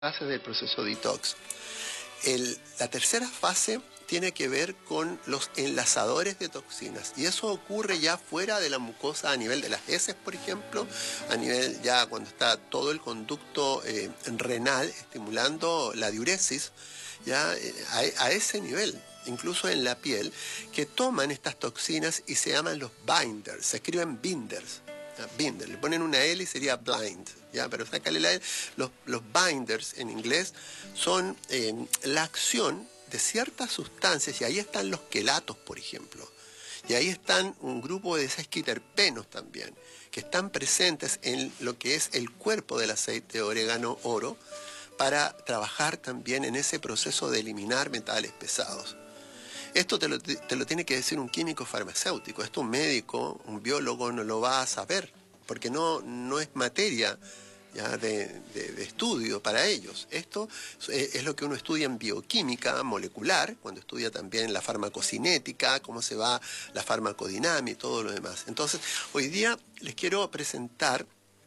fases del proceso detox. La tercera fase tiene que ver con los enlazadores de toxinas, y eso ocurre ya fuera de la mucosa, a nivel de las heces, por ejemplo, a nivel ya cuando está todo el conducto renal estimulando la diuresis, ya a ese nivel, incluso en la piel, que toman estas toxinas y se llaman los binders, se escriben binders. Binder, le ponen una L y sería blind, ¿ya? Pero sácale la L. Los binders en inglés son la acción de ciertas sustancias, y ahí están los quelatos, por ejemplo, y ahí están un grupo de sesquiterpenos también, que están presentes en lo que es el cuerpo del aceite de orégano oro, para trabajar también en ese proceso de eliminar metales pesados. Esto te lo tiene que decir un químico farmacéutico. Esto un médico, un biólogo no lo va a saber, porque no es materia ya de estudio para ellos. Esto es lo que uno estudia en bioquímica molecular, cuando estudia también la farmacocinética, cómo se va la farmacodinámica y todo lo demás. Entonces, hoy día les quiero presentar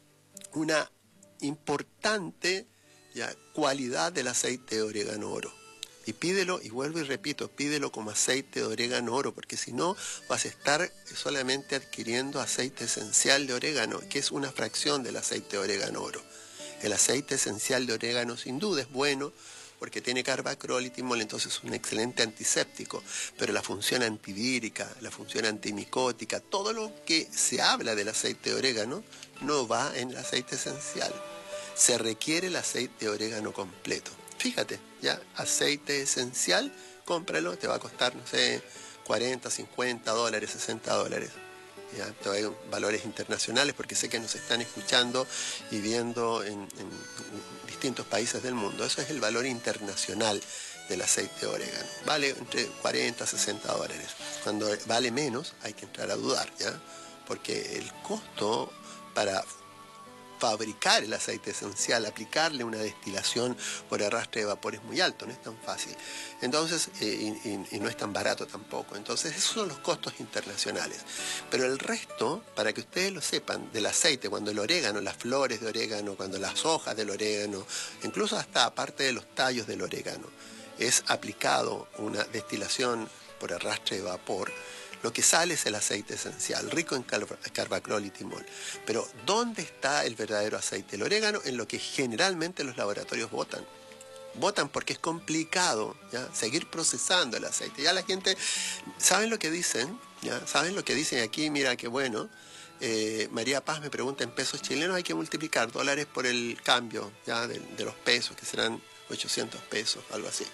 una importante cualidad del aceite de orégano oro. Y pídelo, y vuelvo y repito, pídelo como aceite de orégano oro, porque si no vas a estar solamente adquiriendo aceite esencial de orégano, que es una fracción del aceite de orégano oro. El aceite esencial de orégano sin duda es bueno, porque tiene carbacrolitimol, entonces es un excelente antiséptico, pero la función antivírica, la función antimicótica, todo lo que se habla del aceite de orégano no va en el aceite esencial. Se requiere el aceite de orégano completo. Fíjate, ya, aceite esencial, cómpralo, te va a costar, no sé, 40, 50 dólares, 60 dólares. Ya, te doy valores internacionales, porque sé que nos están escuchando y viendo en distintos países del mundo. Eso es el valor internacional del aceite de orégano. Vale entre 40 a 60 dólares. Cuando vale menos, hay que entrar a dudar, ¿ya? Porque el costo para fabricar el aceite esencial, aplicarle una destilación por arrastre de vapor es muy alto, no es tan fácil. Entonces, y no es tan barato tampoco. Entonces, esos son los costos internacionales. Pero el resto, para que ustedes lo sepan, del aceite, cuando el orégano, las flores de orégano, cuando las hojas del orégano, incluso hasta aparte de los tallos del orégano, es aplicado una destilación por arrastre de vapor, lo que sale es el aceite esencial, rico en carbacrolitimol. Pero ¿dónde está el verdadero aceite? El orégano, en lo que generalmente los laboratorios votan. Votan porque es complicado, ¿ya?, seguir procesando el aceite. Ya la gente, ¿saben lo que dicen? ¿Ya? ¿Saben lo que dicen aquí? Mira qué bueno. María Paz me pregunta, en pesos chilenos hay que multiplicar dólares por el cambio, ¿ya?, de los pesos, que serán 800 pesos, algo así.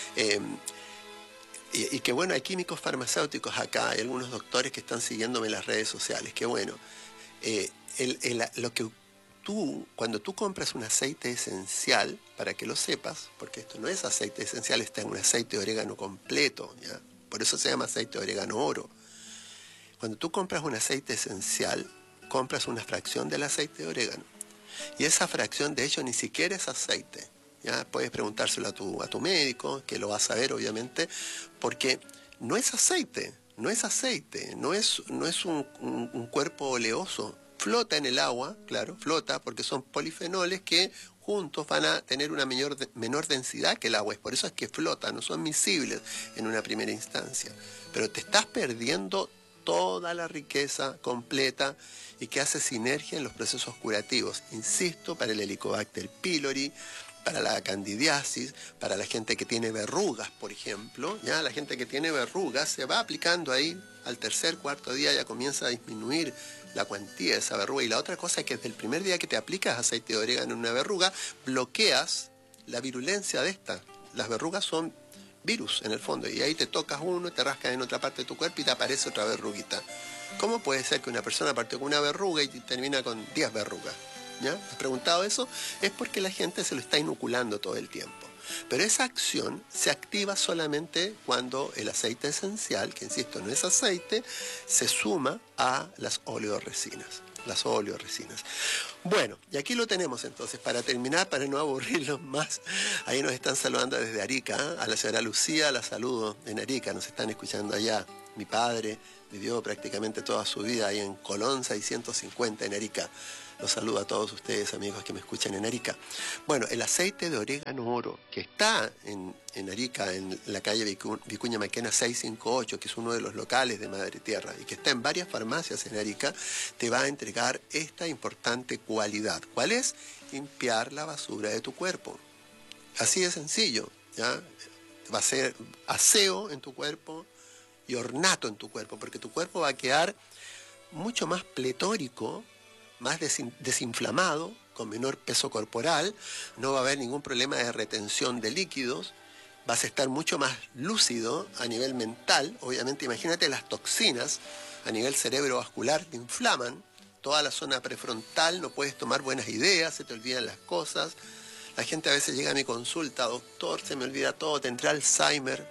Y que bueno, hay químicos farmacéuticos acá, hay algunos doctores que están siguiéndome en las redes sociales, que bueno, lo que cuando tú compras un aceite esencial, para que lo sepas, porque esto no es aceite esencial, está en un aceite de orégano completo, ¿ya? Por eso se llama aceite de orégano oro. Cuando tú compras un aceite esencial, compras una fracción del aceite de orégano, y esa fracción de hecho ni siquiera es aceite. Ya puedes preguntárselo a tu médico, que lo va a saber obviamente, porque no es aceite, no es un cuerpo oleoso. Flota en el agua, claro, flota porque son polifenoles que juntos van a tener una menor densidad que el agua. Es por eso es que flotan, no son miscibles en una primera instancia. Pero te estás perdiendo toda la riqueza completa y que hace sinergia en los procesos curativos. Insisto, para el Helicobacter pylori, para la candidiasis, para la gente que tiene verrugas, por ejemplo, ya la gente que tiene verrugas se va aplicando ahí, al tercer, cuarto día ya comienza a disminuir la cuantía de esa verruga. Y la otra cosa es que desde el primer día que te aplicas aceite de orégano en una verruga, bloqueas la virulencia de esta. Las verrugas son virus en el fondo, y ahí te tocas uno, te rascas en otra parte de tu cuerpo y te aparece otra verruguita. ¿Cómo puede ser que una persona partió con una verruga y termina con 10 verrugas? ¿Ya? ¿Has preguntado eso? Es porque la gente se lo está inoculando todo el tiempo. Pero esa acción se activa solamente cuando el aceite esencial, que insisto no es aceite, se suma a las oleoresinas. Las oleoresinas. Bueno, y aquí lo tenemos entonces, para terminar, para no aburrirlos más. Ahí nos están saludando desde Arica, ¿eh? A la señora Lucía la saludo en Arica, nos están escuchando allá. Mi padre vivió prácticamente toda su vida ahí en Colón 650 en Arica. Los saludo a todos ustedes, amigos que me escuchan en Arica. Bueno, el aceite de orégano oro, que está en Arica, en la calle Vicuña Maquena 658, que es uno de los locales de Madre Tierra, y que está en varias farmacias en Arica, te va a entregar esta importante cualidad. ¿Cuál es? Limpiar la basura de tu cuerpo. Así de sencillo, ¿ya? Va a ser aseo en tu cuerpo y ornato en tu cuerpo, porque tu cuerpo va a quedar mucho más pletórico, más desinflamado, con menor peso corporal, no va a haber ningún problema de retención de líquidos, vas a estar mucho más lúcido a nivel mental. Obviamente, imagínate, las toxinas a nivel cerebrovascular te inflaman, toda la zona prefrontal, no puedes tomar buenas ideas, se te olvidan las cosas. La gente a veces llega a mi consulta: doctor, se me olvida todo, tendré Alzheimer.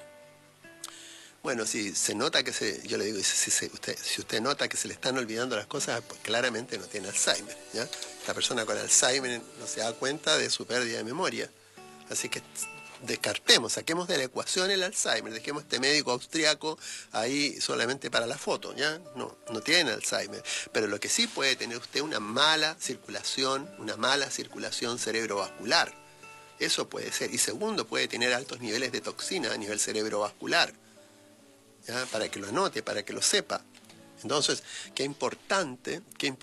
Bueno, si se nota que yo le digo, si usted nota que se le están olvidando las cosas, pues claramente no tiene Alzheimer, ¿ya? La persona con Alzheimer no se da cuenta de su pérdida de memoria. Así que descartemos, saquemos de la ecuación el Alzheimer, dejemos este médico austriaco ahí solamente para la foto, ¿ya? No tiene Alzheimer. Pero lo que sí puede tener usted una mala circulación cerebrovascular. Eso puede ser. Y segundo, puede tener altos niveles de toxina a nivel cerebrovascular, ¿ya? Para que lo anote, para que lo sepa. Entonces, qué importante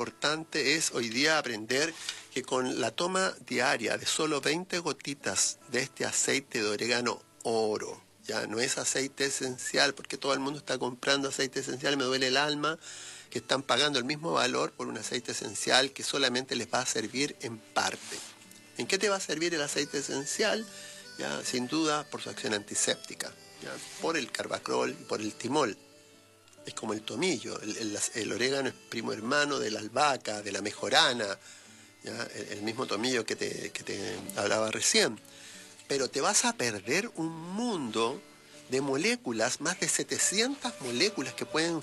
es hoy día aprender que con la toma diaria de solo 20 gotitas de este aceite de orégano oro, ya no es aceite esencial, porque todo el mundo está comprando aceite esencial, me duele el alma, que están pagando el mismo valor por un aceite esencial que solamente les va a servir en parte. ¿En qué te va a servir el aceite esencial? Ya, sin duda, por su acción antiséptica, ¿ya? Por el carbacrol y por el timol. Es como el tomillo, el orégano es primo hermano de la albahaca, de la mejorana, ¿ya? El mismo tomillo que te hablaba recién. Pero te vas a perder un mundo de moléculas, más de 700 moléculas que pueden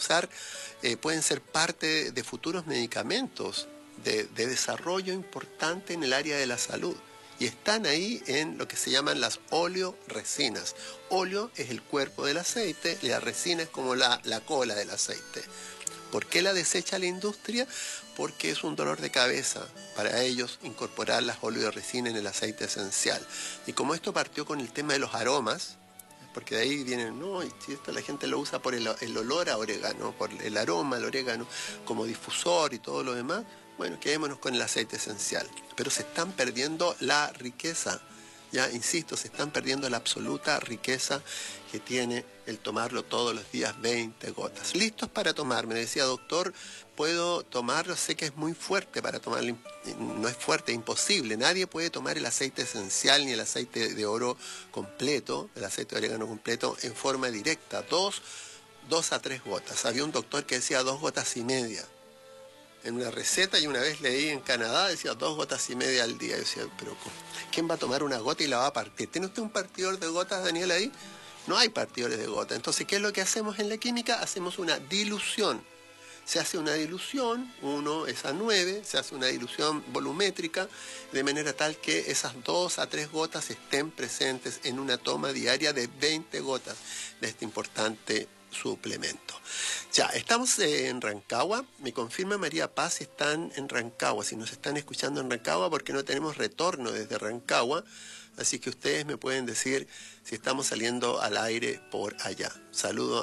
ser parte de futuros medicamentos de desarrollo importante en el área de la salud. Y están ahí en lo que se llaman las oleoresinas. Óleo es el cuerpo del aceite y la resina es como la cola del aceite. ¿Por qué la desecha la industria? Porque es un dolor de cabeza para ellos incorporar las oleoresinas en el aceite esencial. Y como esto partió con el tema de los aromas, porque de ahí vienen, no, y si esto la gente lo usa por el olor a orégano, por el aroma al orégano como difusor y todo lo demás, bueno, quedémonos con el aceite esencial. Pero se están perdiendo la riqueza, ya insisto, se están perdiendo la absoluta riqueza que tiene el tomarlo todos los días, 20 gotas. ¿Listos para tomar? Me decía, doctor, ¿puedo tomarlo? Sé que es muy fuerte para tomarlo. No es fuerte, es imposible. Nadie puede tomar el aceite esencial ni el aceite de oro completo, el aceite de orégano completo, en forma directa. 2 a 3 gotas. Había un doctor que decía 2 gotas y media en una receta, y una vez leí en Canadá, decía 2 gotas y media al día. Yo decía, pero ¿quién va a tomar una gota y la va a partir? ¿Tiene usted un partidor de gotas, Daniel, ahí? No hay partidores de gotas. Entonces, ¿qué es lo que hacemos en la química? Hacemos una dilución. Se hace una dilución, 1 es a 9, se hace una dilución volumétrica, de manera tal que esas 2 a 3 gotas estén presentes en una toma diaria de 20 gotas de este importante suplemento. Ya, estamos en Rancagua. Me confirma María Paz si están en Rancagua, si nos están escuchando en Rancagua, porque no tenemos retorno desde Rancagua. Así que ustedes me pueden decir si estamos saliendo al aire por allá. Saludo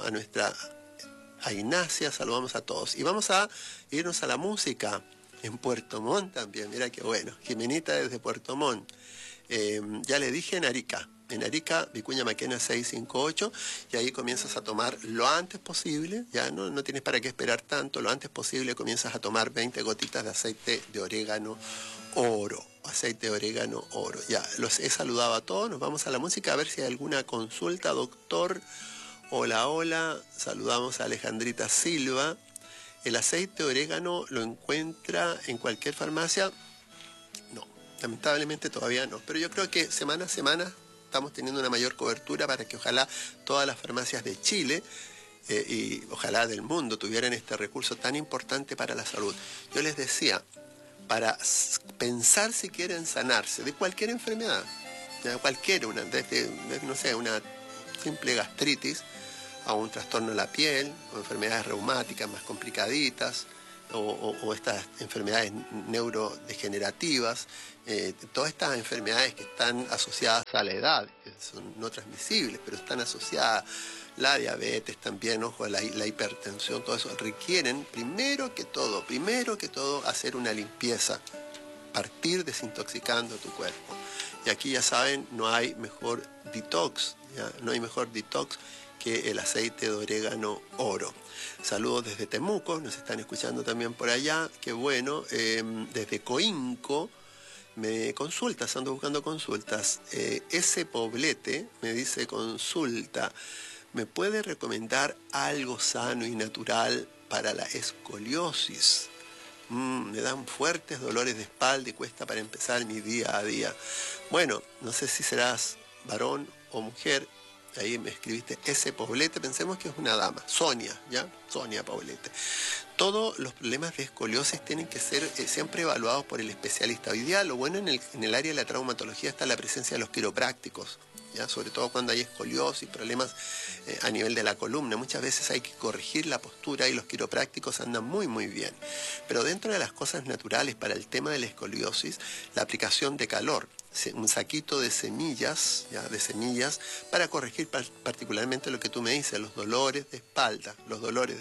a Ignacia, saludamos a todos. Y vamos a irnos a la música en Puerto Montt también. Mira qué bueno. Jimenita desde Puerto Montt. Ya le dije, en Arica, Vicuña Maquena 658, y ahí comienzas a tomar lo antes posible, ya no tienes para qué esperar tanto, lo antes posible comienzas a tomar 20 gotitas de aceite de orégano oro. Aceite de orégano oro. Ya, los he saludado a todos, nos vamos a la música a ver si hay alguna consulta, doctor. Hola, hola, saludamos a Alejandrita Silva. ¿El aceite de orégano lo encuentra en cualquier farmacia? No, lamentablemente todavía no, pero yo creo que semana a semana estamos teniendo una mayor cobertura para que ojalá todas las farmacias de Chile y ojalá del mundo tuvieran este recurso tan importante para la salud. Yo les decía, para pensar si quieren sanarse de cualquier enfermedad, cualquiera, desde, no sé, una simple gastritis a un trastorno de la piel, o enfermedades reumáticas más complicaditas, o estas enfermedades neurodegenerativas, todas estas enfermedades que están asociadas a la edad, que son no transmisibles, pero están asociadas, la diabetes también, ojo, la hipertensión, todo eso, requieren primero que todo hacer una limpieza, partir desintoxicando tu cuerpo. Y aquí ya saben, no hay mejor detox, ¿ya? No hay mejor detox que el aceite de orégano oro. Saludos desde Temuco, nos están escuchando también por allá, qué bueno. Desde Coinco me consultas, ando buscando consultas. Ese Poblete me dice consulta, ¿me puede recomendar algo sano y natural para la escoliosis? Me dan fuertes dolores de espalda y cuesta para empezar mi día a día. Bueno, no sé si serás varón o mujer. Ahí me escribiste ese Poblete, pensemos que es una dama, Sonia, ¿ya? Sonia Poblete. Todos los problemas de escoliosis tienen que ser siempre evaluados por el especialista. Hoy día lo bueno en el área de la traumatología está la presencia de los quiroprácticos, ¿ya? Sobre todo cuando hay escoliosis, problemas a nivel de la columna. Muchas veces hay que corregir la postura y los quiroprácticos andan muy muy bien. Pero dentro de las cosas naturales para el tema de la escoliosis, la aplicación de calor, un saquito de semillas, ¿ya? De semillas para corregir particularmente lo que tú me dices, los dolores de espalda. Los dolores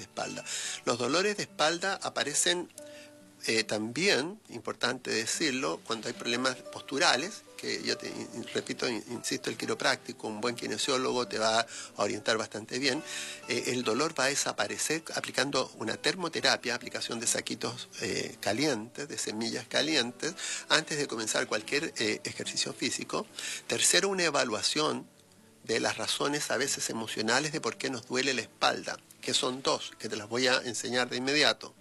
de espalda aparecen también, importante decirlo, cuando hay problemas posturales, que yo te repito, insisto, el quiropráctico, un buen kinesiólogo te va a orientar bastante bien. El dolor va a desaparecer aplicando una termoterapia, aplicación de saquitos calientes, de semillas calientes, antes de comenzar cualquier ejercicio físico. Tercero, una evaluación de las razones a veces emocionales de por qué nos duele la espalda, que son dos, que te las voy a enseñar de inmediato.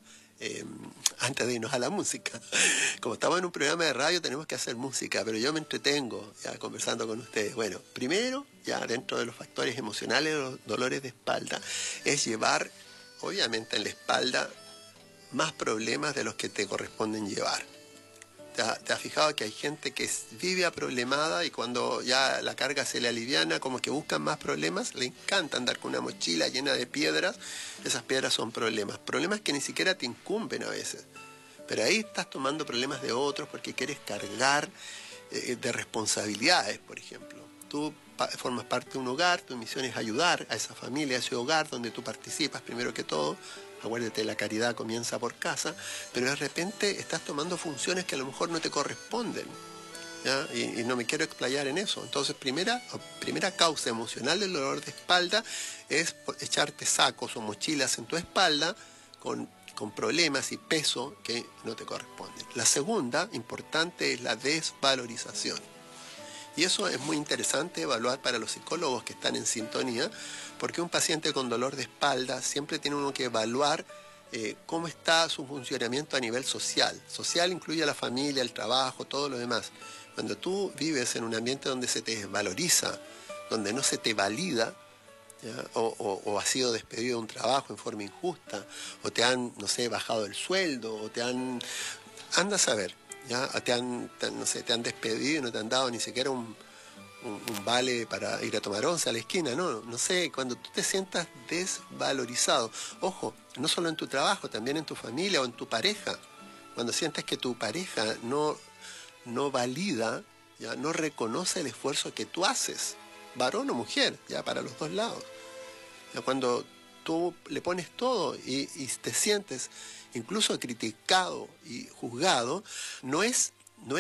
Antes de irnos a la música. Como estamos en un programa de radio tenemos que hacer música, pero yo me entretengo ya conversando con ustedes. Bueno, primero, ya dentro de los factores emocionales de los dolores de espalda, es llevar, obviamente en la espalda, más problemas de los que te corresponden llevar. ¿Te has fijado que hay gente que vive aproblemada y cuando ya la carga se le aliviana, como que buscan más problemas? Le encanta andar con una mochila llena de piedras. Esas piedras son problemas. Problemas que ni siquiera te incumben a veces. Pero ahí estás tomando problemas de otros porque quieres cargar de responsabilidades, por ejemplo. Tú formas parte de un hogar, tu misión es ayudar a esa familia, a ese hogar donde tú participas primero que todo. Acuérdate, la caridad comienza por casa, pero de repente estás tomando funciones que a lo mejor no te corresponden, ¿ya? Y no me quiero explayar en eso. Entonces, primera causa emocional del dolor de espalda es echarte sacos o mochilas en tu espalda con problemas y peso que no te corresponden. La segunda, importante, es la desvalorización. Y eso es muy interesante evaluar para los psicólogos que están en sintonía, porque un paciente con dolor de espalda siempre tiene uno que evaluar cómo está su funcionamiento a nivel social. Social incluye a la familia, el trabajo, todo lo demás. Cuando tú vives en un ambiente donde se te desvaloriza, donde no se te valida, ¿ya? O has sido despedido de un trabajo en forma injusta, o te han, no sé, bajado el sueldo, o te han... Anda a saber. ¿Ya? No sé, te han despedido y no te han dado ni siquiera un vale para ir a tomar once a la esquina, no sé, cuando tú te sientas desvalorizado, ojo, no solo en tu trabajo, también en tu familia o en tu pareja, cuando sientes que tu pareja no valida, ya no reconoce el esfuerzo que tú haces, varón o mujer, ya para los dos lados, ya cuando tú le pones todo y te sientes incluso criticado y juzgado, no es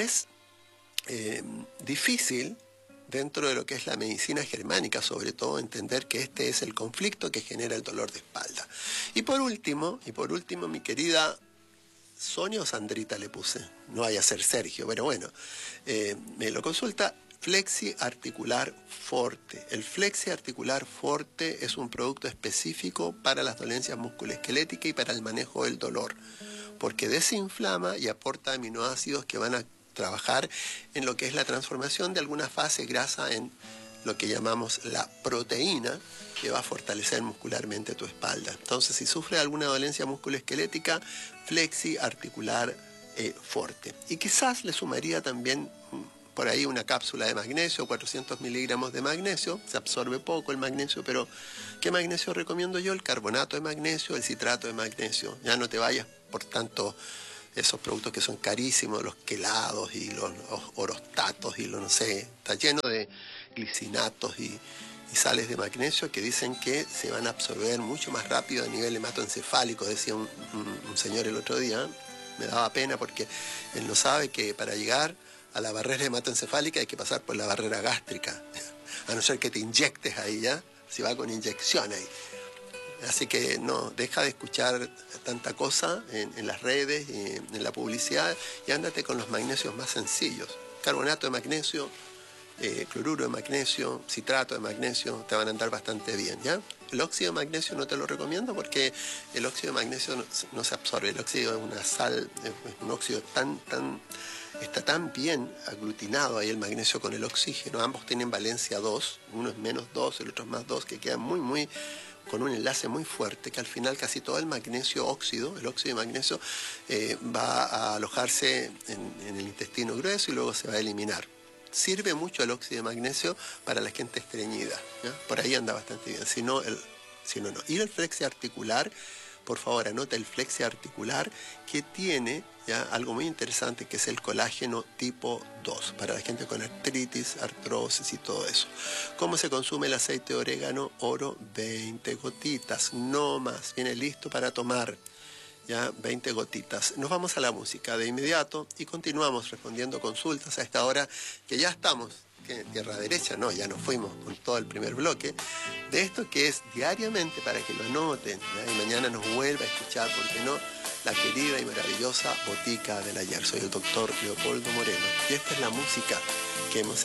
difícil dentro de lo que es la medicina germánica, sobre todo entender que este es el conflicto que genera el dolor de espalda. Y por último, mi querida Sonia o Sandrita le puse, no vaya a ser Sergio, pero bueno, me lo consulta. Flexi Articular Forte. El Flexi Articular Forte es un producto específico para las dolencias musculoesqueléticas y para el manejo del dolor, porque desinflama y aporta aminoácidos que van a trabajar en lo que es la transformación de alguna fase grasa en lo que llamamos la proteína, que va a fortalecer muscularmente tu espalda. Entonces, si sufre alguna dolencia musculoesquelética, Flexi Articular Forte. Y quizás le sumaría también, por ahí una cápsula de magnesio, 400 miligramos de magnesio, se absorbe poco el magnesio, pero ¿qué magnesio recomiendo yo? El carbonato de magnesio, el citrato de magnesio. Ya no te vayas por tanto esos productos que son carísimos, los quelados y los orostatos y los, no sé, está lleno de glicinatos y sales de magnesio que dicen que se van a absorber mucho más rápido a nivel hematoencefálico, decía un señor el otro día. Me daba pena porque él no sabe que para llegar a la barrera hematoencefálica hay que pasar por la barrera gástrica, a no ser que te inyectes ahí, ¿ya? Si va con inyección ahí. Así que no, deja de escuchar tanta cosa en las redes y en la publicidad y ándate con los magnesios más sencillos. Carbonato de magnesio, cloruro de magnesio, citrato de magnesio, te van a andar bastante bien, ¿ya? El óxido de magnesio no te lo recomiendo porque el óxido de magnesio no se absorbe. El óxido es una sal, es un óxido está tan bien aglutinado ahí el magnesio con el oxígeno. Ambos tienen valencia 2, uno es menos 2, el otro es más 2, que quedan muy con un enlace muy fuerte, que al final casi todo el magnesio óxido, el óxido de magnesio, va a alojarse en el intestino grueso y luego se va a eliminar. Sirve mucho el óxido de magnesio para la gente estreñida, ¿ya? Por ahí anda bastante bien, si no, no. Y el flexi articular, por favor, anota el flexi articular que tiene ya algo muy interesante que es el colágeno tipo 2 para la gente con artritis, artrosis y todo eso. ¿Cómo se consume el aceite de orégano? Oro, 20 gotitas, no más. Viene listo para tomar. Ya 20 gotitas. Nos vamos a la música de inmediato y continuamos respondiendo consultas a esta hora que ya estamos. Que tierra derecha, no, ya nos fuimos con todo el primer bloque de esto que es diariamente para que lo anoten, ¿ya? Y mañana nos vuelva a escuchar, porque no, la querida y maravillosa Botica del Ayer. Soy el doctor Leopoldo Moreno y esta es la música que hemos